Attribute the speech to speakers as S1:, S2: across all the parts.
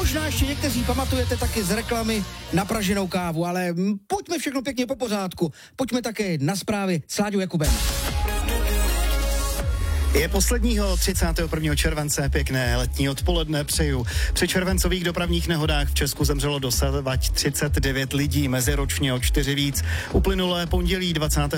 S1: možná ještě někteří pamatujete taky z reklamy na praženou kávu, ale pojďme všechno pěkně po pořádku. Pojďme také na zprávy s Láďou Jakubem.
S2: Je posledního 31. července, pěkné letní odpoledne přeju. Při červencových dopravních nehodách v Česku zemřelo dosavať 39 lidí, meziročně o 4 víc. Uplynulé pondělí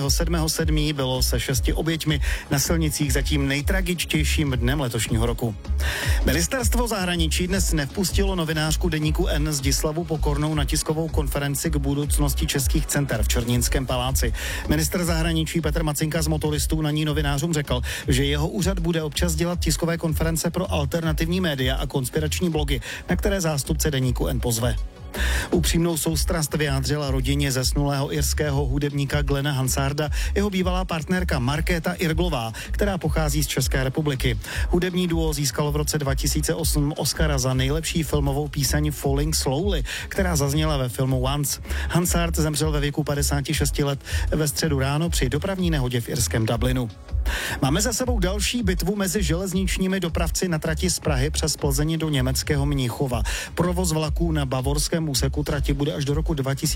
S2: 27.7. bylo se 6 oběťmi na silnicích zatím nejtragičtějším dnem letošního roku. Ministerstvo zahraničí dnes nevpustilo novinářku deníku N Zdislavu Pokornou na tiskovou konferenci k budoucnosti českých center v Černínském paláci. Ministr zahraničí Petr Macinka z Motoristů na ní novinářům řekl, že jeho úřad bude občas dělat tiskové konference pro alternativní média a konspirační blogy, na které zástupce deníku N pozve. Upřímnou soustrast vyjádřila rodině zesnulého irského hudebníka Glena Hansarda jeho bývalá partnerka Markéta Irglová, která pochází z České republiky. Hudební duo získalo v roce 2008 Oscara za nejlepší filmovou píseň Falling Slowly, která zazněla ve filmu Once. Hansard zemřel ve věku 56 let ve středu ráno při dopravní nehodě v irském Dublinu. Máme za sebou další bitvu mezi železničními dopravci na trati z Prahy přes Plzeň do německého Mnichova. Provoz vlaků na bavorském úseku trati bude až do roku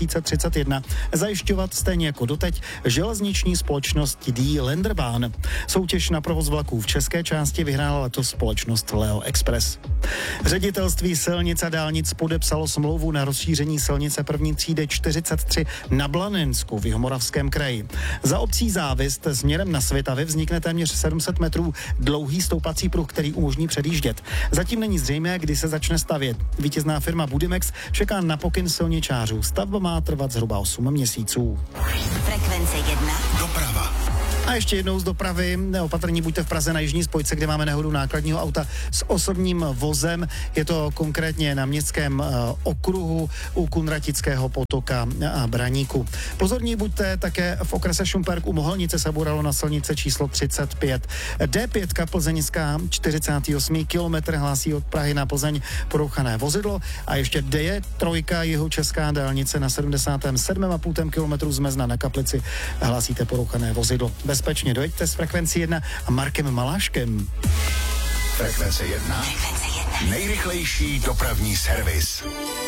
S2: 2031 zajišťovat stejně jako doteď železniční společnost Die Länderbahn. Soutěž na provoz vlaků v české části vyhrála letos společnost Leo Express. Ředitelství silnic a dálnic podepsalo smlouvu na rozšíření silnice první třídy 43 na Blanensku v Jihomoravském kraji. Za obcí Závist směrem na Svitavy vznikne téměř 700 metrů dlouhý stoupací pruh, který umožní předjíždět. Zatím není zřejmé, kdy se začne stavět. Vítězná firma Budimex čeká na pokyn silničářů. Stavba má trvat zhruba 8 měsíců.
S3: Frekvence 1.
S2: Doprava. A ještě jednou z dopravy. Opatrní buďte v Praze na jižní spojce, kde máme nehodu nákladního auta s osobním vozem. Je to konkrétně na městském okruhu u Kunratického potoka a Braníku. Pozorní buďte také v okrese Šumperk u Mohelnice se buralo na silnice číslo 35. D5 plzeňská 48. kilometr hlásí od Prahy na Plzeň porouchané vozidlo a ještě D3 jihočeská dálnice na 77,5 kilometru z Mezna na Kaplici hlásíte porouchané vozidlo. Bezpečně dojeďte s Frekvencí 1 a Markem Maláškem.
S4: Frekvence 1. Nejrychlejší dopravní servis.